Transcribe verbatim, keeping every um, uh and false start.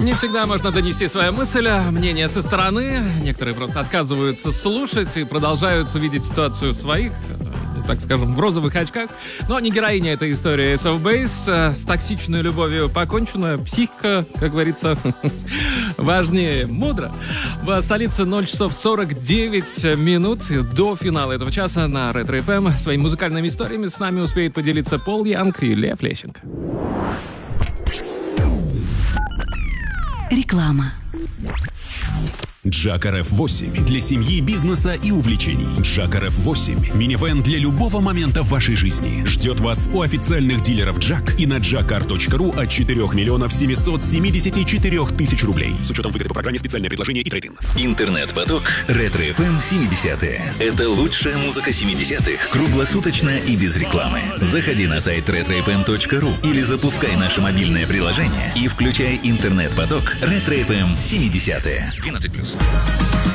Не всегда можно донести свою мысль, мнение со стороны. Некоторые просто отказываются слушать и продолжают видеть ситуацию своих, ну, так скажем, в розовых очках. Но не героиня этой истории Ace of Base. С токсичной любовью покончена. Психика, как говорится, важнее мудро. В столице ноль часов сорок девять минут до финала этого часа на Ретро эф эм. Своими музыкальными историями с нами успеет поделиться Пол Янг и Лев Лещенко. Реклама. Джак эр эф восемь для семьи, бизнеса и увлечений. Джак эр эф восемь – минивэн для любого момента в вашей жизни. Ждет вас у официальных дилеров Джак и на джакар точка ру от четырех миллионов семьсот семьдесят четыре тысячи рублей. С учетом выгоды по программе специальное предложение и трейд-ин. Интернет-поток Ретро эф эм семидесятые. Это лучшая музыка семидесятых, круглосуточно и без рекламы. Заходи на сайт ретро эф эм точка ру или запускай наше мобильное приложение и включай интернет-поток Ретро эф эм семидесятые. двенадцать плюс.